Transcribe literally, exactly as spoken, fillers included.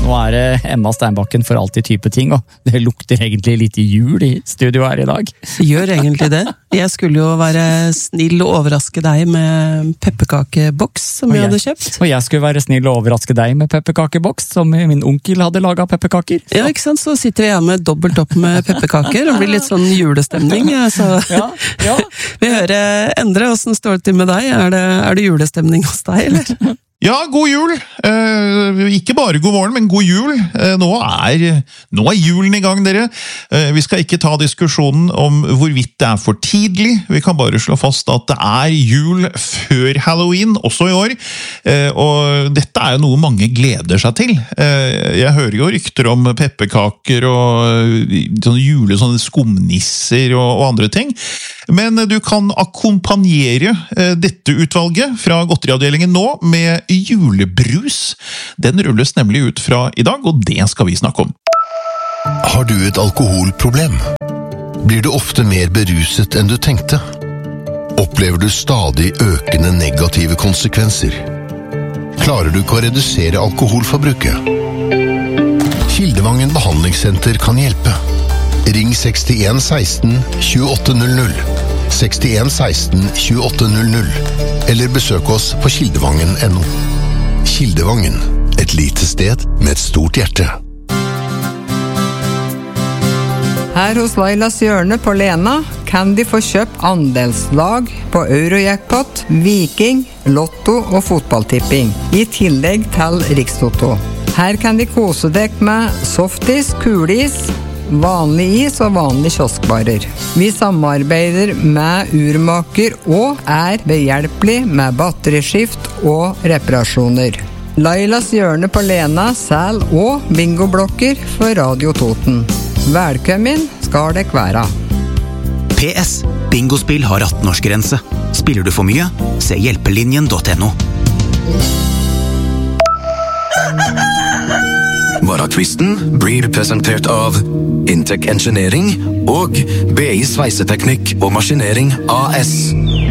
Nå er det Emma Steinbakken for alltid type ting, og det lukter egentlig litt jul i studio her i dag. Gjør egentlig det. Jeg skulle jo være snill og overraske deg med pepperkakeboks som jeg, jeg hadde kjøpt. Og jeg skulle være snill og overraske deg med pepperkakeboks som min onkel hadde laget pepperkaker. Så. Ja, ikke sant? Så sitter jeg med dobbelt opp med pepperkaker, og blir litt sånn julestemning. Så ja, ja. Vi hører Endre, hvordan står det til med deg? Er det, er det julestemning hos deg, eller? Ja, god jul! Eh, ikke bare god morgen, men god jul. Eh, nå, er, nå er julen i gang, dere. Eh, vi skal ikke ta diskusjonen om hvorvidt det er for tidlig. Vi kan bare slå fast at det er jul før Halloween, også i år. Eh, og dette er jo noe mange gleder seg til. Eh, jeg hører jo rykter om pepperkaker og sånne jule, sånne skumnisser og, og andre ting. Men du kan akkompagnere eh, dette utvalget fra godteriavdelingen nå med julebrus. Den rulles nemlig ut fra i dag, og det skal vi snakke om. Har du et alkoholproblem? Blir du ofte mer beruset enn du tenkte? Opplever du stadig økende negative konsekvenser? Klarer du ikke å redusere alkoholforbruket? Kildevangen behandlingssenter kan hjelpe. Ring sekstien seksten tjueåtte null null, sekstien seksten tjueåtte null null, eller besøk oss på kildevangen punktum no. Kildevangen, et lite sted med et stort hjerte. Her hos Lailas hjørne på Lena kan de få kjøpt andelslag på Eurojackpot, Viking, Lotto og fotballtipping, i tillegg til Rikstoto. Her kan de kose deg med softis, kulis, vanlig is og vanlig kioskvarer. Vi samarbeider med urmaker og er behjelpelig med batteriskift og reparasjoner. Lailas hjørne på Lena, sel og bingoblokker for Radio Toten. Velkommen skal dere være. P S. Bingospill har atten-årsgrense. Spiller du for mye? Se hjelpelinjen punktum no. Morgentvisten blir presentert av Intec Engineering og B I Sveiseteknikk og Maskinering A S.